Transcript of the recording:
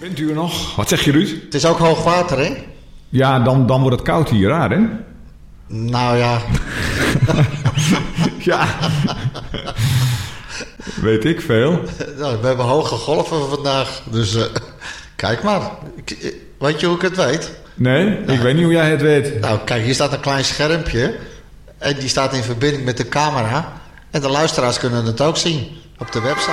Bent u er nog? Wat zeg je, Ruud? Het is ook hoog water, hè? Ja, dan wordt het koud hier, raar, hè? Nou ja. Ja. Weet ik veel. Nou, we hebben hoge golven vandaag. Dus kijk maar. Weet je hoe ik het weet? Nee, ik weet niet hoe jij het weet. Nou, kijk, hier staat een klein schermpje. En die staat in verbinding met de camera. En de luisteraars kunnen het ook zien op de website.